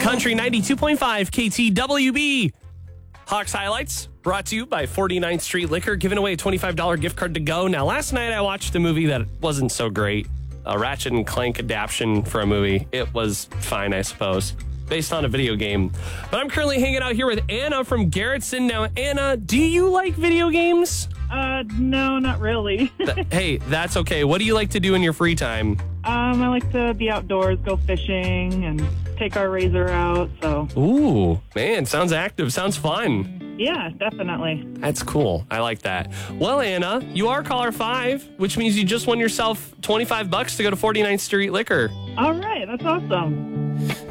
Country 92.5 KTWB. Hawks Highlights brought to you by 49th Street Liquor, giving away a $25 gift card to go. Now, last night I watched a movie that wasn't so great, a Ratchet and Clank adaptation for a movie. It was fine, I suppose, based on a video game. But I'm currently hanging out here with Anna from Garrettson. Now, Anna, do you like video games? No, not really. Hey, that's okay. What do you like to do in your free time? I like to be outdoors, go fishing, and take our razor out, so. Ooh, man, sounds active. Sounds fun. Yeah, definitely. That's cool. I like that. Well, Anna, you are caller 5, which means you just won yourself $25 to go to 49th Street Liquor. All right, that's awesome.